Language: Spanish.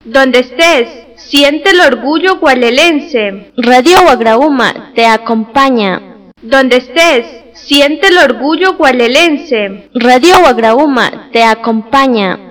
Donde estés, siente el orgullo gualelense. Radio Guagrauma te acompaña. Donde estés, siente el orgullo gualelense. Radio Guagrauma te acompaña.